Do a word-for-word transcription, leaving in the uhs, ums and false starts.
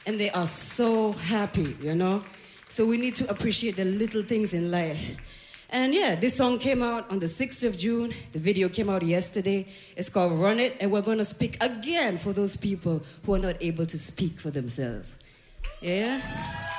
and they are so happy, you know? So we need to appreciate the little things in life. And yeah, this song came out on the sixth of June. The video came out yesterday. It's called Run It, and we're going to speak again for those people who are not able to speak for themselves. Yeah?